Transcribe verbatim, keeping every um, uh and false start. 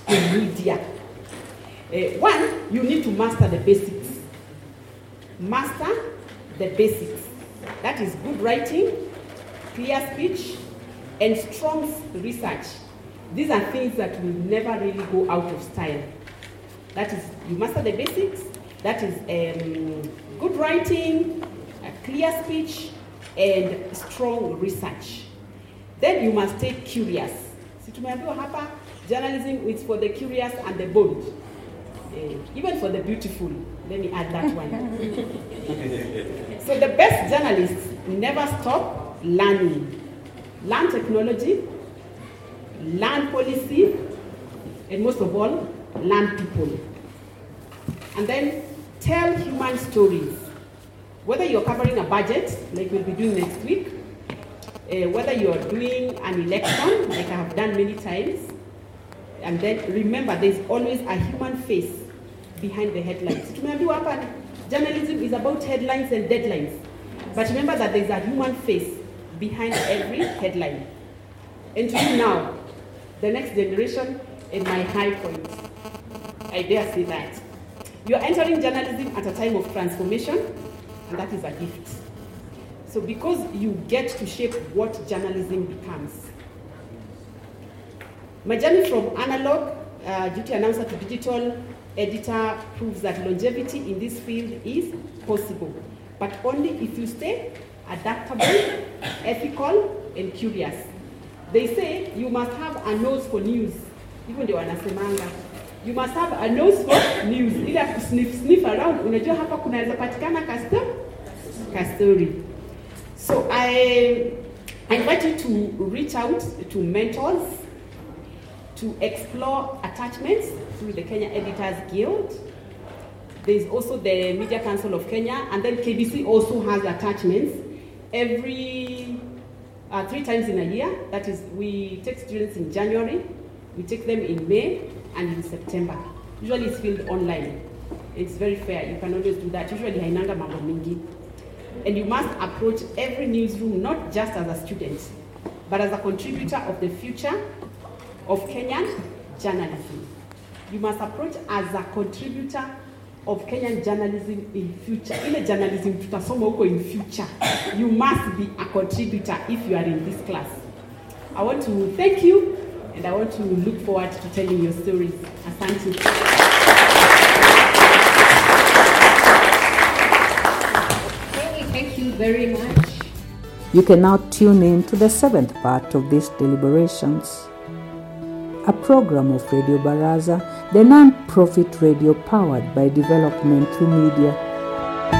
in media. Uh, one, you need to master the basics. Master the basics. That is good writing, clear speech, and strong research. These are things that will never really go out of style. That is, you master the basics. That is um, good writing, a clear speech, and strong research. Then you must stay curious. Si tumeambiwa hapa, journalism is for the curious and the bold. Uh, even for the beautiful. Let me add that one. So the best journalists never stop learning. Learn technology, learn policy, and most of all, learn people. And then tell human stories. Whether you're covering a budget, like we'll be doing next week, uh, whether you're doing an election, like I have done many times, and then remember, there's always a human face behind the headlines. Journalism is about headlines and deadlines. But remember that there's a human face behind every headline. And to you now, the next generation, and my high point, I dare say that. You're entering journalism at a time of transformation, and that is a gift. So because you get to shape what journalism becomes. My journey from analog uh, duty announcer to digital editor proves that longevity in this field is possible, but only if you stay adaptable, ethical, and curious. They say you must have a nose for news. Even the wanasemanga. You must have a nose for news. Ila kusniff sniff around. Unajua hapa kunaweza patikana ka story. So I, I invite you to reach out to mentors, to explore attachments through the Kenya Editors Guild. There's also the Media Council of Kenya, and then K B C also has attachments every uh, three times in a year. That is, we take students in January, we take them in May, and in September. Usually it's filled online. It's very fair. You can always do that. Usually hainanga mambo mingi. And you must approach every newsroom not just as a student, but as a contributor of the future of Kenyan journalism. You must approach as a contributor of Kenyan journalism in future. Ile journalism tutasoma huko in future. You must be a contributor if you are in this class. I want to thank you, and I want to look forward to telling your stories. Asante. Okay, thank you very much. You can now tune in to the seventh part of these deliberations, a program of Radio Baraza, the non-profit radio powered by development through media